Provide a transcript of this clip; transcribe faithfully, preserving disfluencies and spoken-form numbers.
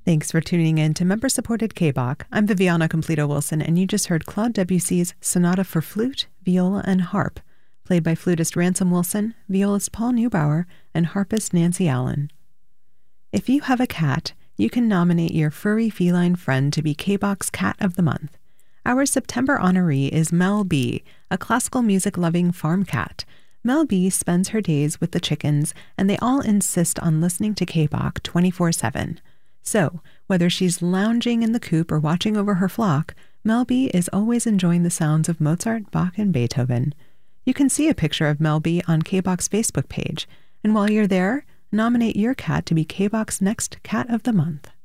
Thanks for tuning in to member-supported K B O C. I'm Viviana Completo-Wilson, and you just heard Claude Debussy's Sonata for Flute, Viola, and Harp, played by flutist Ransom Wilson, violist Paul Neubauer, and harpist Nancy Allen. If you have a cat, you can nominate your furry feline friend to be K B O C's Cat of the Month. Our September honoree is Mel B, a classical music-loving farm cat. Mel B spends her days with the chickens, and they all insist on listening to K B O C twenty-four seven. So, whether she's lounging in the coop or watching over her flock, Mel B is always enjoying the sounds of Mozart, Bach, and Beethoven. You can see a picture of Mel B on K B O C's Facebook page, and while you're there, nominate your cat to be K B O C's next Cat of the Month.